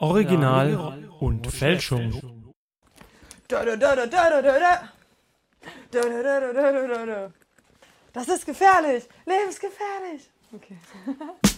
Original und Fälschung. Das ist gefährlich, lebensgefährlich. Okay.